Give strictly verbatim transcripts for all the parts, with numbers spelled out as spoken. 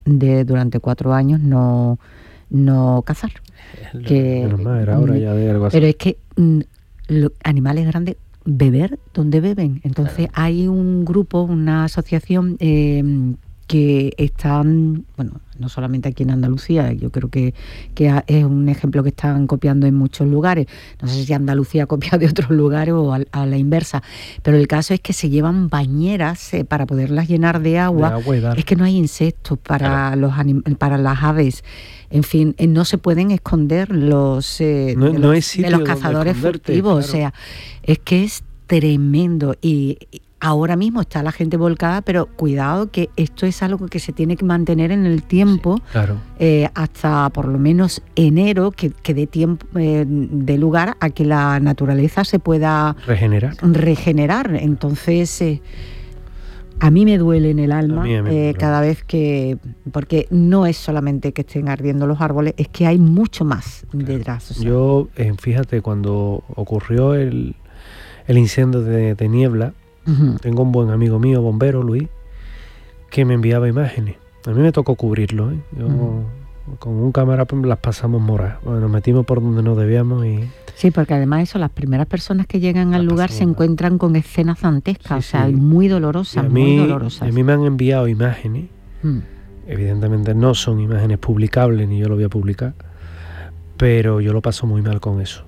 de durante cuatro años no, no cazar. Que, Menos mal, era hora ya de algo así. Pero es que mm, los animales grandes, beber, ¿dónde beben? Entonces Claro. hay un grupo, una asociación eh, que están, bueno, no solamente aquí en Andalucía, yo creo que, que es un ejemplo que están copiando en muchos lugares. No sé si Andalucía copia de otros lugares o a, a la inversa, pero el caso es que se llevan bañeras eh, para poderlas llenar de agua. De agua y dar. Es que no hay insectos para, Claro. los anim- para las aves. En fin, eh, no se pueden esconder los, eh, No- de, no los hay sitio de los donde cazadores esconderte, furtivos. claro. O sea, es que es tremendo. Y y ahora mismo está la gente volcada, pero cuidado que esto es algo que se tiene que mantener en el tiempo, Sí, claro. eh, hasta por lo menos enero, que, que dé tiempo, eh, de lugar a que la naturaleza se pueda Regenerar. regenerar. Entonces, eh, a mí me duele en el alma A mí, a mí me eh, duele cada vez que, porque no es solamente que estén ardiendo los árboles, es que hay mucho más detrás. O sea. Yo, eh, fíjate, cuando ocurrió el, el incendio de, de Niebla, Ujú. tengo un buen amigo mío, bombero, Luis, que me enviaba imágenes. A mí me tocó cubrirlo, ¿eh? Yo, Ujú. con un cámara las pasamos moras. Bueno, nos metimos por donde nos debíamos y... Sí, porque además eso, las primeras personas que llegan al La lugar pasamos se mal. encuentran con escenas dantescas, Sí, o sea, sí. muy Y dolorosas, a muy mí, dolorosas. a mí me han enviado imágenes. Mm. Evidentemente no son imágenes publicables, ni yo lo voy a publicar, pero yo lo paso muy mal con eso.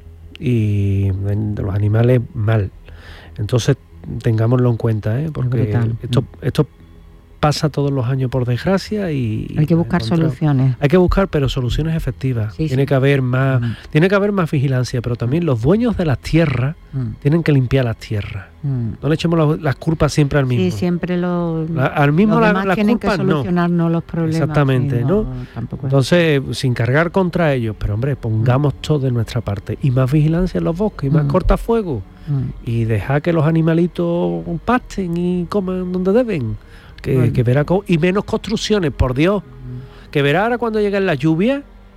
Y de, de los animales, mal. Entonces, tengámoslo en cuenta, ¿eh? Porque Brutal. esto, esto pasa todos los años, por desgracia, y... Hay que buscar encontrar- soluciones. Hay que buscar, pero soluciones efectivas. Sí, tiene sí. que haber más, Mm. tiene que haber más vigilancia, pero también los dueños de las tierras Mm. tienen que limpiar las tierras. Mm. No le echemos la- las culpas siempre al mismo. Sí, siempre lo, La- al mismo los la- demás las tienen que culpas, no. solucionarnos los problemas. Exactamente, sí, ¿no? Tampoco es- Entonces, sin cargar contra ellos, pero hombre, pongamos todo de nuestra parte. Y más vigilancia en los bosques, y más Mm. cortafuegos. Mm. Y dejar que los animalitos pasten y coman donde deben. Que, Bueno. que verá co- y menos construcciones, por Dios. Que verá ahora cuando lleguen las lluvias,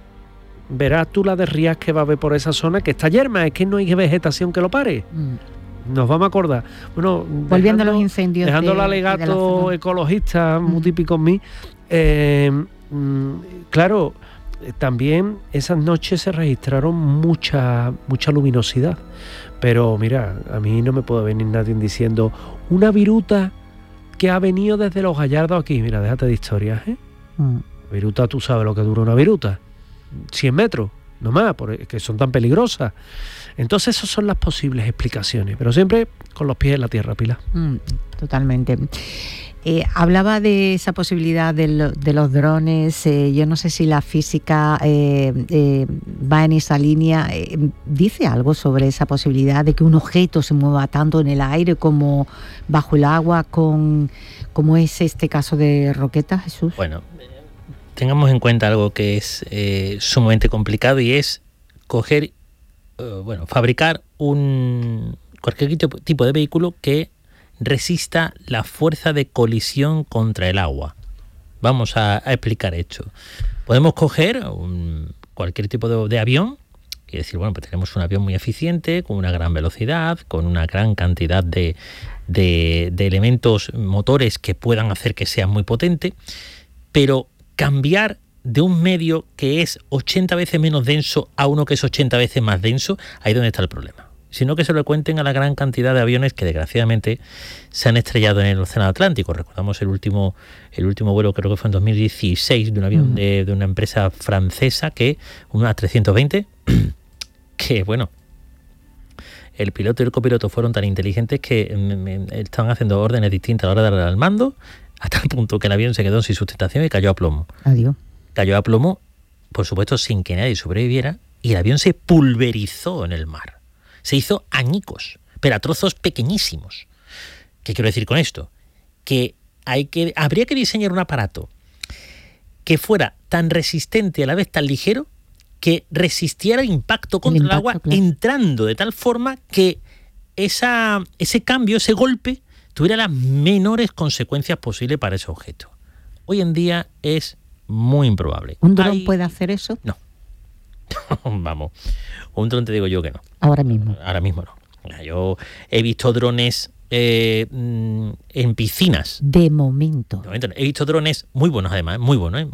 verás tú la de rías que va a haber por esa zona, que está yerma, es que no hay vegetación que lo pare. Mm. Nos vamos a acordar. Bueno, Volviendo a dejando- los incendios. Dejando de- el de la alegato zona. ecologista muy Mm. típico en mí, eh, mm, claro, eh, también esas noches se registraron mucha, mucha luminosidad. Pero mira, a mí no me puede venir nadie diciendo una viruta que ha venido desde los Gallardos aquí. Mira, déjate de historias, ¿eh? Mm. Viruta, tú sabes lo que dura una viruta. cien metros, no más, porque son tan peligrosas. Entonces esas son las posibles explicaciones, pero siempre con los pies en la tierra, Pilar. Mm, totalmente. Eh, hablaba de esa posibilidad de, lo- de los drones. eh, yo no sé si la física eh, eh, va en esa línea. eh, ¿Dice algo sobre esa posibilidad de que un objeto se mueva tanto en el aire como bajo el agua, con como es este caso de Roqueta, Jesús? Bueno, eh, tengamos en cuenta algo que es eh, sumamente complicado y es coger, eh, bueno, fabricar un cualquier tipo- tipo de vehículo que resista la fuerza de colisión contra el agua. Vamos a, a explicar esto. Podemos coger un, cualquier tipo de, de avión y decir, bueno, pues tenemos un avión muy eficiente, con una gran velocidad, con una gran cantidad de, de, de elementos motores que puedan hacer que sea muy potente, pero cambiar de un medio que es ochenta veces menos denso a uno que es ochenta veces más denso, ahí es donde está el problema. Sino que se lo cuenten a la gran cantidad de aviones que desgraciadamente se han estrellado en el Océano Atlántico. Recordamos el último el último vuelo, creo que fue en dos mil dieciséis, de un avión de, de una empresa francesa, que una A trescientos veinte, que bueno, el piloto y el copiloto fueron tan inteligentes que mm, estaban haciendo órdenes distintas a la hora de darle al mando, hasta el punto que el avión se quedó sin sustentación y cayó a plomo. Adiós. Cayó a plomo, por supuesto, sin que nadie sobreviviera, y el avión se pulverizó en el mar. Se hizo añicos, pero a trozos pequeñísimos. ¿Qué quiero decir con esto? Que, hay que habría que diseñar un aparato que fuera tan resistente y a la vez tan ligero que resistiera el impacto contra el, impacto, agua, claro. entrando de tal forma que esa, ese cambio, ese golpe, tuviera las menores consecuencias posibles para ese objeto. Hoy en día es muy improbable. ¿Un dron Hay- puede hacer eso? No. Vamos, un dron te digo yo que no. Ahora mismo. Ahora mismo no. Yo he visto drones eh, mm, en piscinas. De momento. De momento no. He visto drones muy buenos además, muy buenos, ¿eh?